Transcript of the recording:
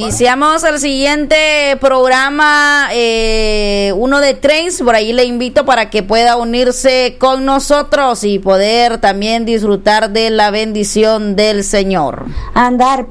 Iniciamos el siguiente programa, uno de Trends. Por ahí le invito para que pueda unirse con nosotros y poder también disfrutar de la bendición del Señor. Andar